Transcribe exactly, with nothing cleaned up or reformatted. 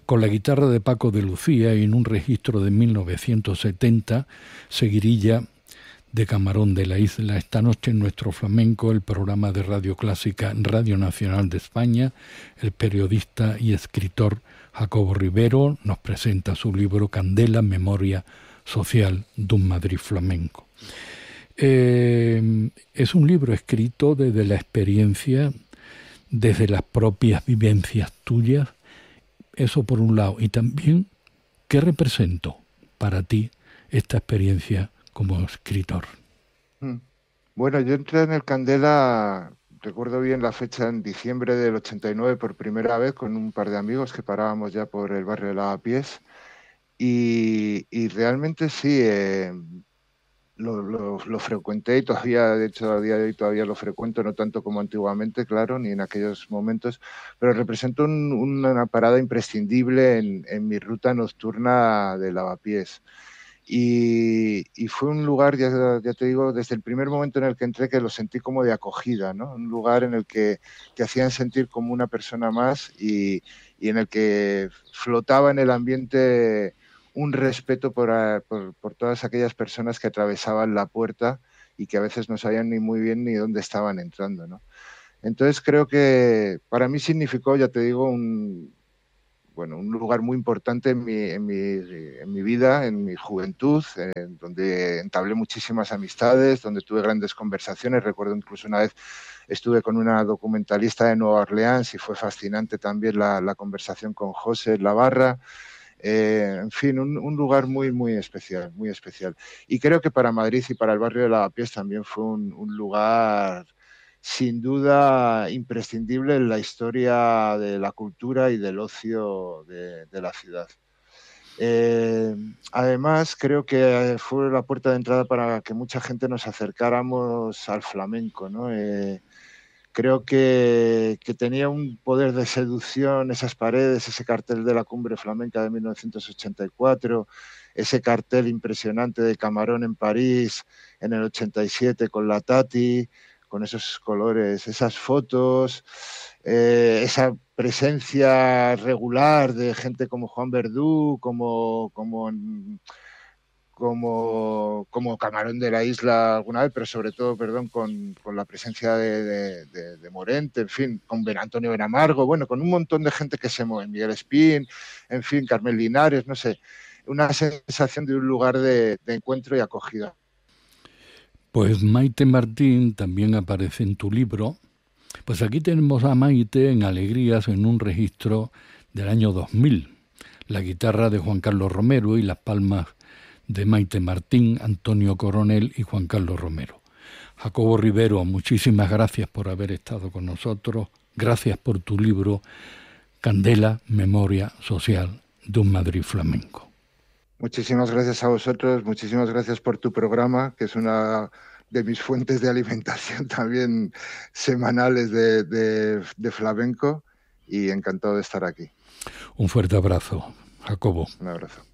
Con la guitarra de Paco de Lucía y en un registro de mil novecientos setenta, seguirilla de Camarón de la Isla. Esta noche en Nuestro Flamenco, el programa de Radio Clásica Radio Nacional de España, el periodista y escritor Jacobo Rivero nos presenta su libro Candela, Memoria Social d'un Madrid Flamenco. Eh, es un libro escrito desde la experiencia, desde las propias vivencias tuyas, eso por un lado, y también, ¿qué representó para ti esta experiencia como escritor? Bueno, yo entré en el Candela, recuerdo bien la fecha, en diciembre del ochenta y nueve por primera vez con un par de amigos que parábamos ya por el barrio de Lavapiés y, y realmente sí, eh, lo, lo, lo frecuenté y todavía, de hecho, a día de hoy todavía lo frecuento, no tanto como antiguamente, claro, ni en aquellos momentos, pero representa un, una parada imprescindible en, en mi ruta nocturna de Lavapiés. Y, y fue un lugar, ya, ya te digo, desde el primer momento en el que entré, que lo sentí como de acogida, ¿no? Un lugar en el que te hacían sentir como una persona más y, y en el que flotaba en el ambiente un respeto por, por, por todas aquellas personas que atravesaban la puerta y que a veces no sabían ni muy bien ni dónde estaban entrando, ¿no? Entonces creo que para mí significó, ya te digo, un... bueno, un lugar muy importante en mi, en mi, en mi vida, en mi juventud, en donde entablé muchísimas amistades, donde tuve grandes conversaciones. Recuerdo incluso una vez estuve con una documentalista de Nueva Orleans y fue fascinante también la, la conversación con José Lavarra. Eh, en fin, un, un lugar muy, muy especial, muy especial. Y creo que para Madrid y para el barrio de Lavapiés también fue un, un lugar sin duda imprescindible en la historia de la cultura y del ocio de, de la ciudad. Eh, además, creo que fue la puerta de entrada para que mucha gente nos acercáramos al flamenco, ¿no? Eh, creo que, que tenía un poder de seducción esas paredes, ese cartel de la Cumbre Flamenca de mil novecientos ochenta y cuatro, ese cartel impresionante de Camarón en París en el ochenta y siete con la Tati, con esos colores, esas fotos, eh, esa presencia regular de gente como Juan Verdú, como, como, como, como Camarón de la Isla alguna vez, pero sobre todo, perdón, con, con la presencia de, de, de, de Morente, en fin, con Ben Antonio Benamargo, bueno, con un montón de gente que se mueve, Miguel Espín, en fin, Carmen Linares, no sé, una sensación de un lugar de, de encuentro y acogida. Pues Maite Martín también aparece en tu libro. Pues aquí tenemos a Maite en Alegrías en un registro del año dos mil. La guitarra de Juan Carlos Romero y las palmas de Maite Martín, Antonio Coronel y Juan Carlos Romero. Jacobo Rivero, muchísimas gracias por haber estado con nosotros. Gracias por tu libro Candela, Memoria Social d'un Madrid Flamenco. Muchísimas gracias a vosotros, muchísimas gracias por tu programa, que es una de mis fuentes de alimentación también semanales de, de, de flamenco, y encantado de estar aquí. Un fuerte abrazo, Jacobo. Un abrazo.